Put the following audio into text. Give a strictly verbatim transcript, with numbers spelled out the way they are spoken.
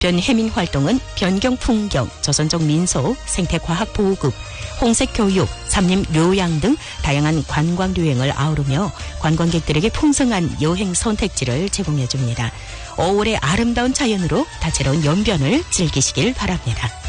변해민 활동은 변경 풍경, 조선족 민속, 생태과학 보호급, 홍색 교육, 삼림 료양 등 다양한 관광 유행을 아우르며 관광객들에게 풍성한 여행 선택지를 제공해 줍니다. 오월의 아름다운 자연으로 다채로운 연변을 즐기시길 바랍니다.